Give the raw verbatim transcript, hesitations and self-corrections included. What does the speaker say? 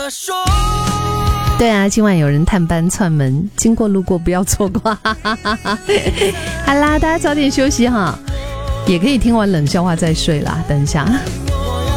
对啊，今晚有人探班串门，经过路过不要错过。好啦，大家早点休息哈，也可以听完冷笑话再睡啦，等一下。